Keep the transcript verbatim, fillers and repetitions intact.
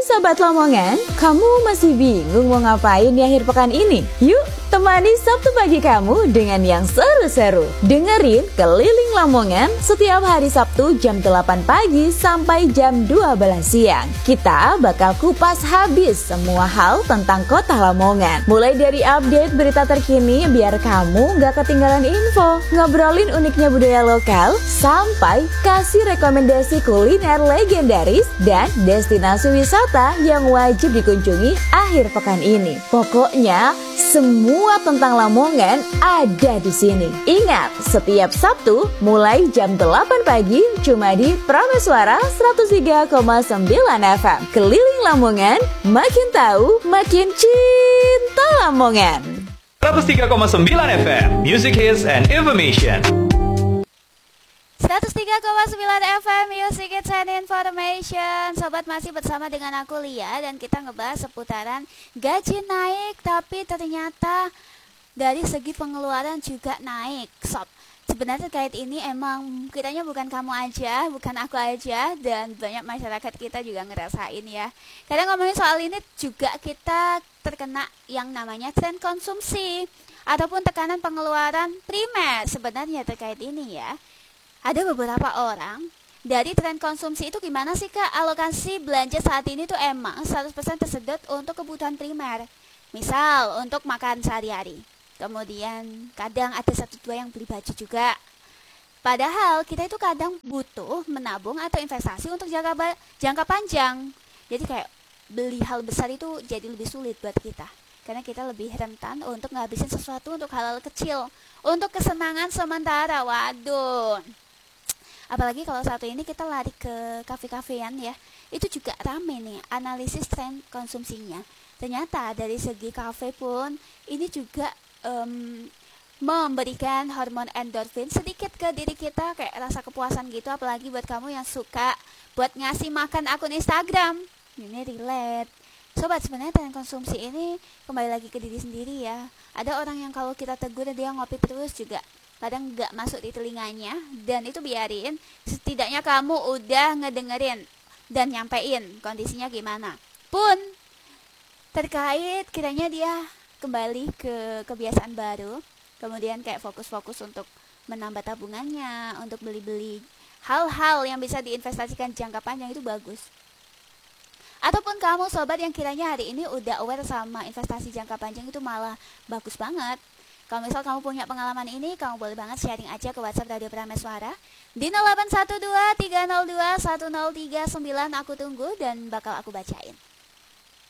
Hai Sobat Lamongan, kamu masih bingung mau ngapain di akhir pekan ini? Yuk, temani Sabtu pagi kamu dengan yang seru-seru. Dengerin Keliling Lamongan setiap hari Sabtu jam delapan pagi sampai jam dua belas siang. Kita bakal kupas habis semua hal tentang kota Lamongan. Mulai dari update berita terkini biar kamu gak ketinggalan info, ngobrolin uniknya budaya lokal, sampai kasih rekomendasi kuliner legendaris dan destinasi wisata yang wajib dikunjungi akhir pekan ini. Pokoknya semua tentang Lamongan ada di sini. Ingat, setiap Sabtu mulai jam delapan pagi cuma di Prameswara seratus tiga koma sembilan F M. Keliling Lamongan, makin tahu, makin cinta Lamongan. seratus tiga koma sembilan F M, Music Hits and Information. seratus tiga koma sembilan F M Music Hits and Information. Sobat, masih bersama dengan aku Lia dan kita ngebahas seputaran gaji naik tapi ternyata dari segi pengeluaran juga naik. Sob, sebenarnya terkait ini emang kiranya bukan kamu aja, bukan aku aja, dan banyak masyarakat kita juga ngerasain ya. Kadang ngomongin soal ini juga kita terkena yang namanya tren konsumsi ataupun tekanan pengeluaran primer sebenarnya terkait ini ya. Ada beberapa orang dari tren konsumsi itu gimana sih Kak? Alokasi belanja saat ini tuh emang seratus persen tersedot untuk kebutuhan primer. Misal untuk makan sehari-hari. Kemudian kadang ada satu dua yang beli baju juga. Padahal kita itu kadang butuh menabung atau investasi untuk jangka, jangka panjang. Jadi kayak beli hal besar itu jadi lebih sulit buat kita. Karena kita lebih rentan untuk ngabisin sesuatu untuk hal-hal kecil. Untuk kesenangan sementara. Waduh. Apalagi kalau satu ini kita lari ke kafe-kafean ya, itu juga rame nih analisis tren konsumsinya. Ternyata dari segi kafe pun ini juga um, memberikan hormon endorfin sedikit ke diri kita, kayak rasa kepuasan gitu. Apalagi buat kamu yang suka buat ngasih makan akun Instagram, ini relate. Sobat, sebenarnya tren konsumsi ini kembali lagi ke diri sendiri ya. Ada orang yang kalau kita tegur dia ngopi terus juga kadang gak masuk di telinganya, dan itu biarin, setidaknya kamu udah ngedengerin dan nyampein kondisinya gimana pun. Terkait kiranya dia kembali ke kebiasaan baru, kemudian kayak fokus-fokus untuk menambah tabungannya, untuk beli-beli hal-hal yang bisa diinvestasikan jangka panjang, itu bagus. Ataupun kamu sobat yang kiranya hari ini udah aware sama investasi jangka panjang, itu malah bagus banget. Kalau misal kamu punya pengalaman ini, kamu boleh banget sharing aja ke WhatsApp Radio Prameswara di nol delapan satu dua tiga nol dua satu nol tiga sembilan. Aku tunggu dan bakal aku bacain.